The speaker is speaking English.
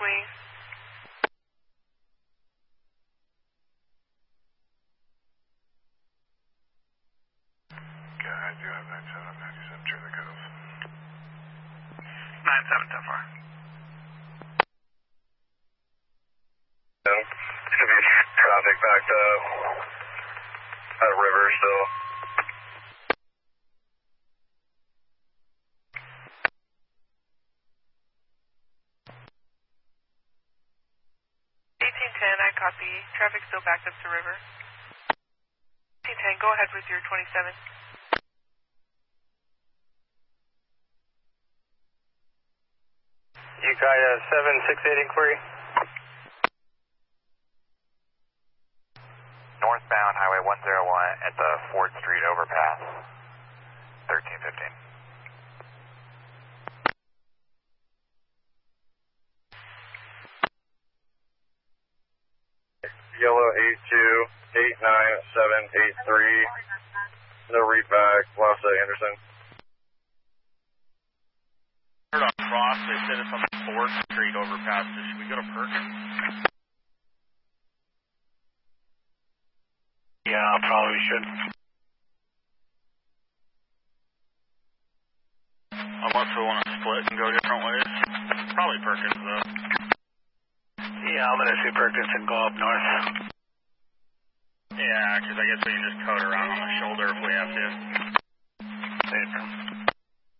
wing. Okay, I do have 97, turn the cove. 97 so far. Should be traffic backed up at River still. I copy. Traffic still backed up to River. 1810, go ahead with your 27. Yukai 768 inquiry. Northbound Highway 101 at the Ford Street overpass. 1315. Yellow 82-89783. No read back. Lost Anderson. Heard on Cross, they said it's on the 4th Street overpass. Should we go to Perkins? Yeah, probably should. Unless we want to split and go different ways. Probably Perkins, though. Yeah, I'm going to see Perkins and go up north. Yeah, because I guess we can just code around on the shoulder if we have to. Safe.